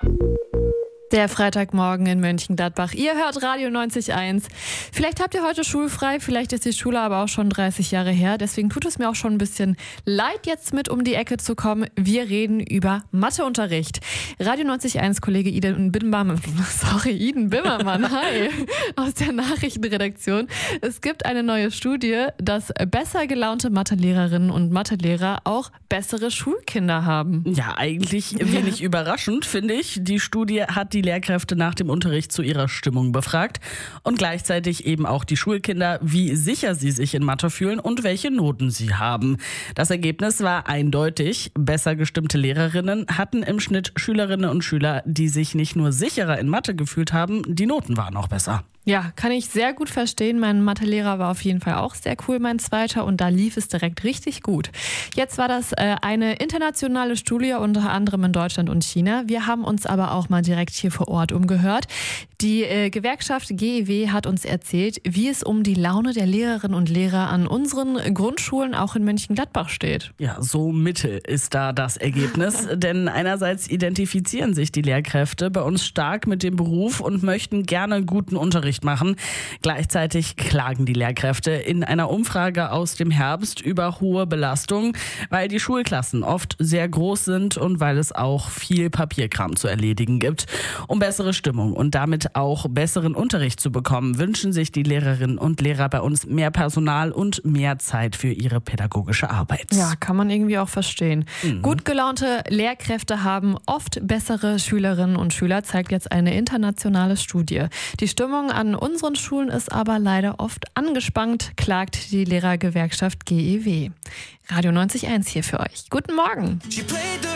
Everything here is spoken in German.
Der Freitagmorgen in Mönchengladbach. Ihr hört Radio 90.1. Vielleicht habt ihr heute schulfrei, vielleicht ist die Schule aber auch schon 30 Jahre her. Deswegen tut es mir auch schon ein bisschen leid, jetzt mit um die Ecke zu kommen. Wir reden über Matheunterricht. Radio 90.1 Kollege Iden Bimmermann, hi, aus der Nachrichtenredaktion. Es gibt eine neue Studie, dass besser gelaunte Mathelehrerinnen und Mathelehrer auch bessere Schulkinder haben. Ja, eigentlich wenig überraschend, finde ich. Die Studie hat die Lehrkräfte nach dem Unterricht zu ihrer Stimmung befragt und gleichzeitig eben auch die Schulkinder, wie sicher sie sich in Mathe fühlen und welche Noten sie haben. Das Ergebnis war eindeutig. Besser gestimmte Lehrerinnen hatten im Schnitt Schülerinnen und Schüler, die sich nicht nur sicherer in Mathe gefühlt haben, die Noten waren auch besser. Ja, kann ich sehr gut verstehen. Mein Mathelehrer war auf jeden Fall auch sehr cool, mein zweiter, und da lief es direkt richtig gut. Jetzt war das eine internationale Studie, unter anderem in Deutschland und China. Wir haben uns aber auch mal direkt hier vor Ort umgehört. Die Gewerkschaft GEW hat uns erzählt, wie es um die Laune der Lehrerinnen und Lehrer an unseren Grundschulen auch in Mönchengladbach steht. Ja, so mittel ist da das Ergebnis, denn einerseits identifizieren sich die Lehrkräfte bei uns stark mit dem Beruf und möchten gerne guten Unterricht machen. Gleichzeitig klagen die Lehrkräfte in einer Umfrage aus dem Herbst über hohe Belastung, weil die Schulklassen oft sehr groß sind und weil es auch viel Papierkram zu erledigen gibt. Um bessere Stimmung und damit auch besseren Unterricht zu bekommen, wünschen sich die Lehrerinnen und Lehrer bei uns mehr Personal und mehr Zeit für ihre pädagogische Arbeit. Ja, kann man irgendwie auch verstehen. Gut gelaunte Lehrkräfte haben oft bessere Schülerinnen und Schüler, zeigt jetzt eine internationale Studie. Die Stimmung an unseren Schulen ist aber leider oft angespannt, klagt die Lehrergewerkschaft GEW. Radio 90.1 hier für euch. Guten Morgen.